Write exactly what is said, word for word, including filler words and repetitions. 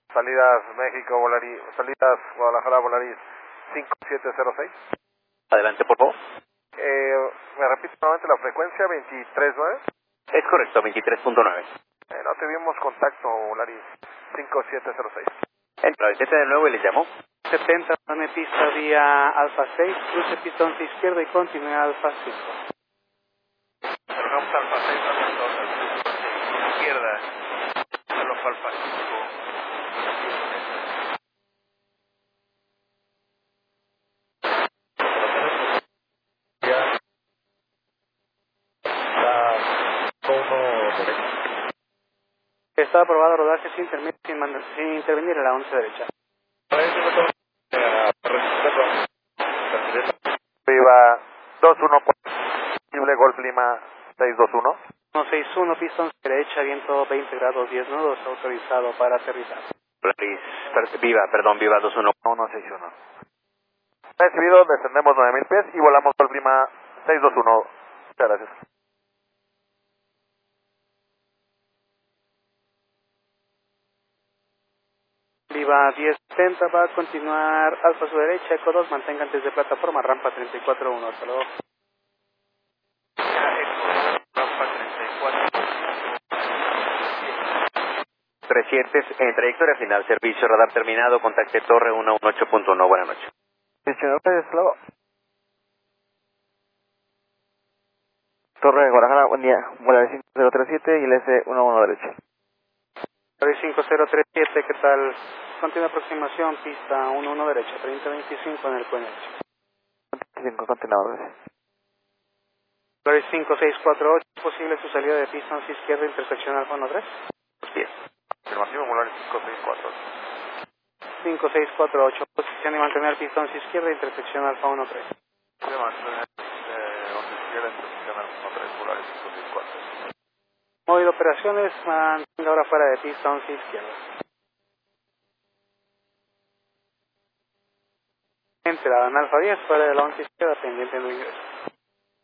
Salidas México, Volaris, salidas Guadalajara, Volaris cinco siete cero seis. Adelante, por favor. Eh, me repito nuevamente la frecuencia, veintitrés nueve. Es correcto, veintitrés punto nueve. Eh, no tuvimos contacto, Volaris cinco siete cero seis. Entra, intente de nuevo y le llamo. setenta, tome pista vía Alfa seis, cruce pista once izquierda y continúe Alfa cinco. Cerramos Alfa seis, entonces, izquierda, Alfa Alfa cinco. Está aprobado rodaje sin, interme- sin, manda- sin intervenir en la once derecha. Viva dos uno posible Golf Lima seis dos uno. uno seis uno, pista once derecha, viento veinte grados diez nudos, autorizado para aterrizar. Volaris, per- viva, perdón, viva dos uno. uno seis uno. Recibido, descendemos nueve mil pies y volamos Golf Lima seis dos uno. Muchas gracias. Viva diez setenta, va a continuar Alfa a su derecha, Eco dos, mantenga antes de plataforma, rampa treinta y cuatro uno, hasta luego. Rampa treinta y cuatro. trescientos, en trayectoria final, servicio radar terminado, contacte torre uno uno ocho punto uno, buenas noches. Luego. Torre de Guadalajara, buen día. Vuela cinco cero tres siete y el S uno uno derecha. cinco cero tres siete, ¿qué tal? Continua aproximación, pista uno uno derecha, treinta veinticinco en el puente. cinco continuadores. cinco seis cuatro ocho, posible su salida de pista once izquierda, intersección Alfa uno tres. diez. Afirmativo, Volaris cinco seis cuatro ocho. cinco seis cuatro ocho, posición y mantener pista once izquierda, intersección Alfa uno tres. De mantener eh, once izquierda, intersección Alfa uno tres, Volaris cinco seis cuatro. Móvil de operaciones, mantenga ahora fuera de pista once izquierda. Entrada en Alfa diez, fuera de la once izquierda, pendiente de ingreso.